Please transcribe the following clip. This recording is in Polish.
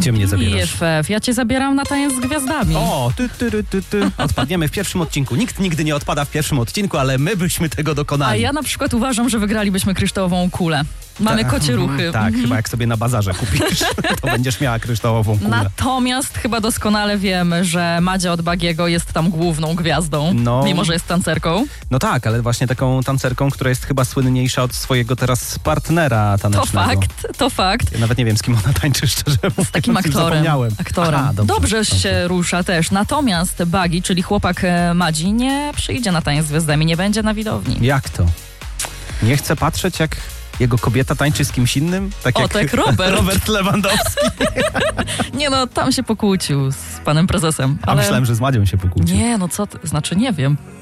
Gdzie mnie zabierasz? BFF, ja cię zabieram na taniec z gwiazdami. O, odpadniemy w pierwszym odcinku. Nikt nigdy nie odpada w pierwszym odcinku, ale my byśmy tego dokonali. A ja na przykład uważam, że wygralibyśmy kryształową kulę. Mamy kocie ruchy. Tak, chyba jak sobie na bazarze kupisz, to będziesz miała kryształową kulę. Natomiast chyba doskonale wiemy, że Madzia od Bagiego jest tam główną gwiazdą, mimo że jest tancerką. No tak, ale właśnie taką tancerką, która jest chyba słynniejsza od swojego teraz partnera tanecznego. To fakt. Ja nawet nie wiem, z kim ona tańczy, szczerze mówiąc. Z takim aktorem. Aha, dobrze się rusza też. Natomiast Bagi, czyli chłopak Madzi, nie przyjdzie na taniec z gwiazdami, nie będzie na widowni. Jak to? Nie chce patrzeć, jak jego kobieta tańczy z kimś innym? Tak Robert Lewandowski. Nie no, tam się pokłócił z panem prezesem. A myślałem, że z Madzią się pokłócił. Nie, no co ty, znaczy nie wiem.